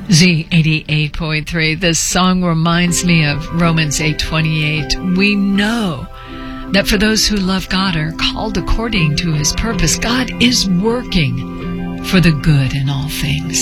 Z88.3. This song reminds me of Romans 8:28. We know that for those who love God are called according to His purpose. God is working for the good in all things.